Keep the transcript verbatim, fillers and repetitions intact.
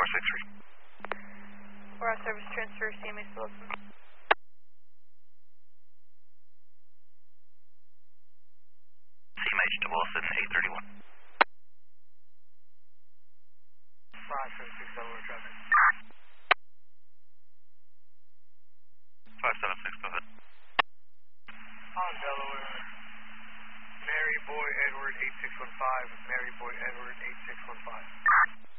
six three. We're on service transfer, C M A Wilson. C M H to Wilson, eight thirty-one. five seven six Delaware traffic. five seven six, go ahead. On Delaware, Mary Boy Edward eight six one five, Mary Boy Edward eight six one five.